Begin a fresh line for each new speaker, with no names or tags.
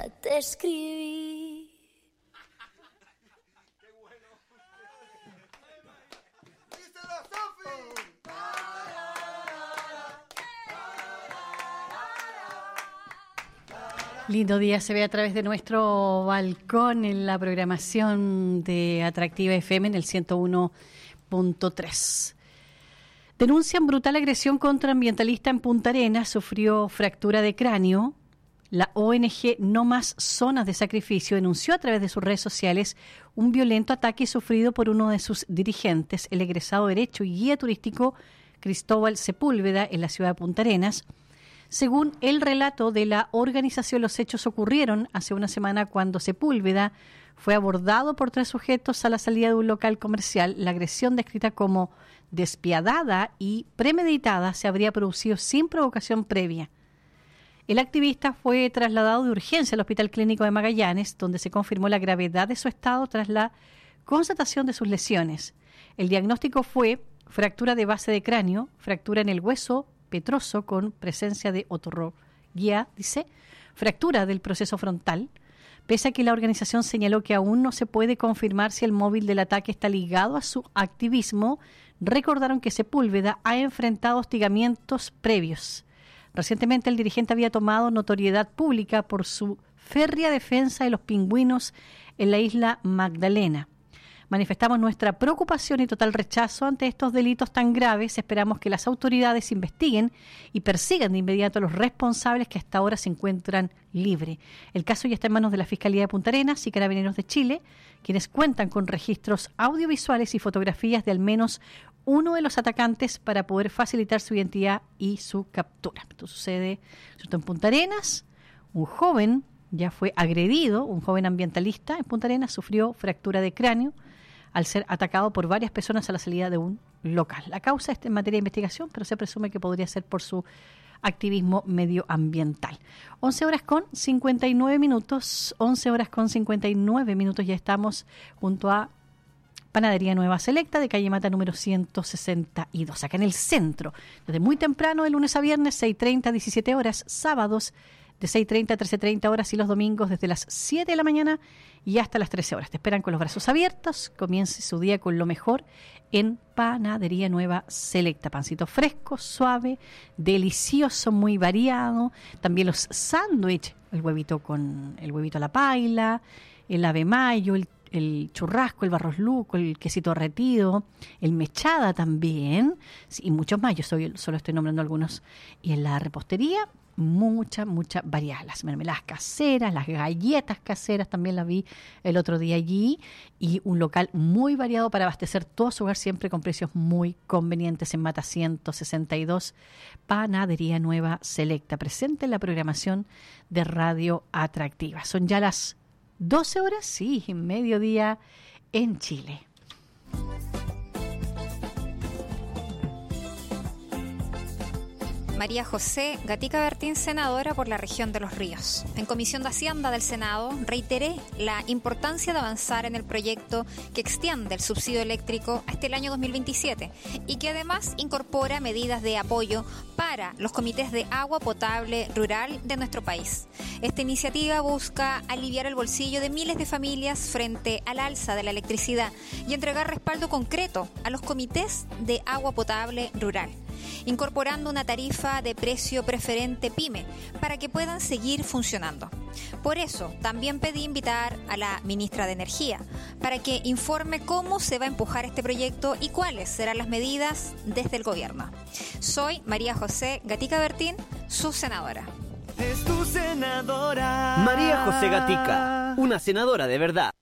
ya te escribí.
Lindo día se ve a través de nuestro balcón en la programación de Atractiva FM en el 101.3. Denuncian brutal agresión contra ambientalista en Punta Arenas, sufrió fractura de cráneo. La ONG No Más Zonas de Sacrificio denunció a través de sus redes sociales un violento ataque sufrido por uno de sus dirigentes, el egresado Derecho y guía turístico Cristóbal Sepúlveda, en la ciudad de Punta Arenas. Según el relato de la organización, los hechos ocurrieron hace una semana cuando Sepúlveda fue abordado por 3 sujetos a la salida de un local comercial. La agresión, descrita como despiadada y premeditada, se habría producido sin provocación previa. El activista fue trasladado de urgencia al Hospital Clínico de Magallanes, donde se confirmó la gravedad de su estado tras la constatación de sus lesiones. El diagnóstico fue fractura de base de cráneo, fractura en el hueso petroso con presencia de otorroguía, fractura del proceso frontal. Pese a que la organización señaló que aún no se puede confirmar si el móvil del ataque está ligado a su activismo, recordaron que Sepúlveda ha enfrentado hostigamientos previos. Recientemente el dirigente había tomado notoriedad pública por su férrea defensa de los pingüinos en la isla Magdalena. Manifestamos nuestra preocupación y total rechazo ante estos delitos tan graves. Esperamos que las autoridades investiguen y persigan de inmediato a los responsables que hasta ahora se encuentran libres. El caso ya está en manos de la Fiscalía de Punta Arenas y Carabineros de Chile, quienes cuentan con registros audiovisuales y fotografías de al menos uno de los atacantes para poder facilitar su identidad y su captura. Esto sucede en Punta Arenas. Un joven ya fue agredido, un joven ambientalista en Punta Arenas sufrió fractura de cráneo al ser atacado por varias personas a la salida de un local. La causa está en materia de investigación, pero se presume que podría ser por su activismo medioambiental. 11 horas con 59 minutos, 11 horas con 59 minutos, ya estamos junto a Panadería Nueva Selecta de calle Mata número 162, acá en el centro, desde muy temprano de lunes a viernes, 6:30 a 17 horas, sábados de 6:30 a 13:30 horas y los domingos desde las 7 de la mañana y hasta las 13 horas. Te esperan con los brazos abiertos, comience su día con lo mejor en Panadería Nueva Selecta. Pancito fresco, suave, delicioso, muy variado. También los sándwiches, el huevito a la paila, el ave mayo, el churrasco, el barros luco, el quesito derretido, el mechada también, y muchos más. Yo solo estoy nombrando algunos. Y en la repostería, mucha variedad. Las mermeladas caseras, las galletas caseras, también las vi el otro día allí. Y un local muy variado para abastecer todo su hogar, siempre con precios muy convenientes. En Mata 162, Panadería Nueva Selecta, presente en la programación de Radio Atractiva. Son ya las 12 horas, sí, mediodía en Chile.
María José Gatica Bertín, senadora por la región de Los Ríos. En Comisión de Hacienda del Senado reiteré la importancia de avanzar en el proyecto que extiende el subsidio eléctrico hasta el año 2027 y que además incorpora medidas de apoyo para los comités de agua potable rural de nuestro país. Esta iniciativa busca aliviar el bolsillo de miles de familias frente al alza de la electricidad y entregar respaldo concreto a los comités de agua potable rural, incorporando una tarifa de precio preferente PYME para que puedan seguir funcionando. Por eso, también pedí invitar a la ministra de Energía para que informe cómo se va a empujar este proyecto y cuáles serán las medidas desde el gobierno. Soy María José Gatica Bertín, su senadora.
Es tu senadora.
María José Gatica, una senadora de verdad.